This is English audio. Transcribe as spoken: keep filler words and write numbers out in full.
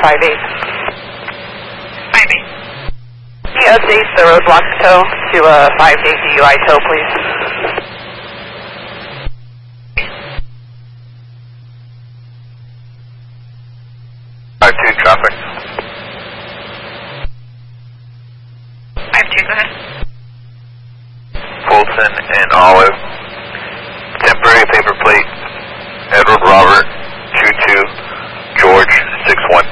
five eight. five eight. Can you update the roadblock tow to a five eight D U I tow, please? five two traffic. five two, go ahead. Fulton and Olive. Temporary paper plate. Edward Robert two two George six one